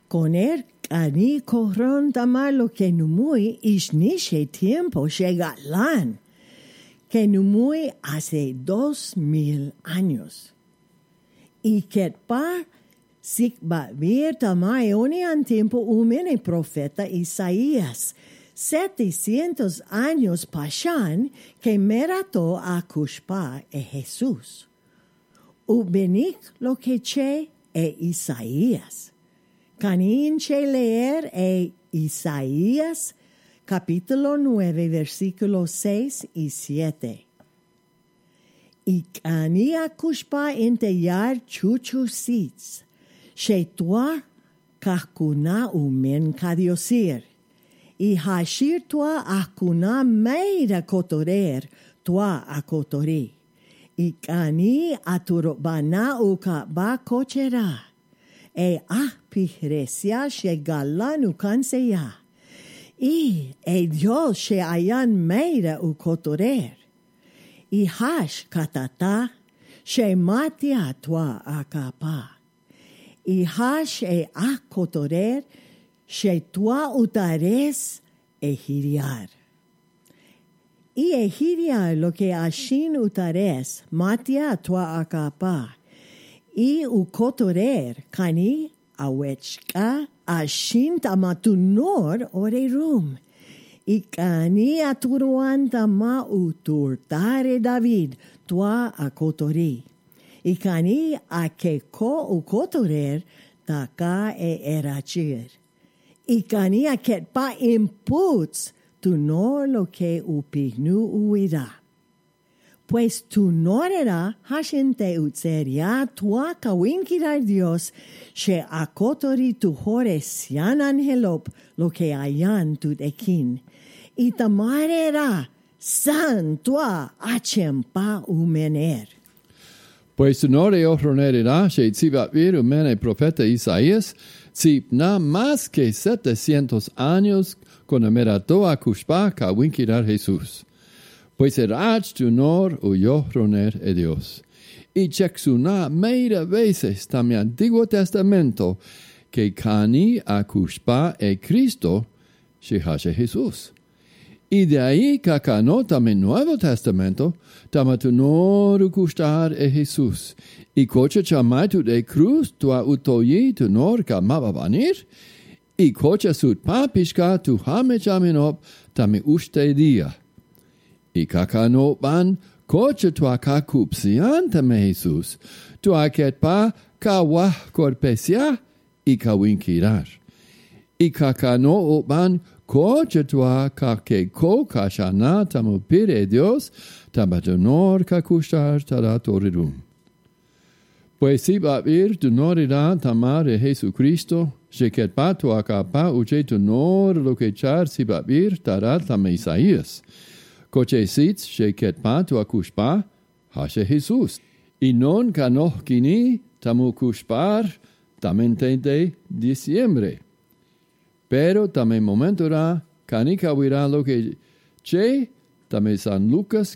Koner ani kohron tamar lo que numui ishnishe tiempo shegatlan, que numui hace 2000 años. Y ketpa sikba vir tamai onian tiempo umene profeta Isaías, 700 años pashan que merato a kushpa e Jesús. Ubenik lo que che e Isaías. Canin che leer e Isaías, capítulo 9, versículos 6 y 7. Y cania kushpa inteyar chuchusits, she tua kahkuna umen kadiosir. Y hashir tua akuna meira kotorer tua akotori. Y cani aturobana uka ba kochera. E pihresia she galan ukanseya. Y Dios she ayan meira ukotorer. Y hash katata she matia tua akapa. Y hash e akotorer she tua utares ehiriar. Y ehiriar lo que ashin utares matia tua akapa. Y ukotorer kani awechka ashin tamatunor orerum. Y kani aturuan tama uturtare David tua akotori. Y kani akeko ukotorer taka e erachir. Y kani aketpa imputs tu no lo que upignu uida. Pues tu norera hashente utseria tua kawinkirar Dios she akotori tu hore sianan helop lo que ayan tut ekin. Y tamarera san tua achempa umener. Pues tu nore ohronerera she tzibavir umene profeta Isaías tzipna más que 700 años con emerato a kushpa kawinkirar Jesús. Pues erach tu nor uyo roner e Dios. Y chexuna meira veces también Antiguo Testamento que cani akushpa e Cristo shehashe Jesús. Y de ahí cacano también Nuevo Testamento tama tu nor ukushtar e Jesús. Y coche chamai tu de cruz tua utoyi tu nor kamaba vanir. Y coche sut papishka tu hame chaminop tami ushte dia. Y kakano ban coche tua kakupsian tame Jesus, tua ketpa kawa korpesia y kawinkirar. Y kakano ban coche tua kakeko kashana tamupire Dios, tabatonor kakushtar taratorirum. Pues si babir tu norira tamare Jesucristo, sheketpa tua kapa uche tu nor lo que char si babir tarat tame Isaías. Coche sitz sheket patu akushpa hashe Jesus. Y non kanohkini tamu kushpar tamente de diciembre. Pero tame momentora kanika wira lo que che tame San Lucas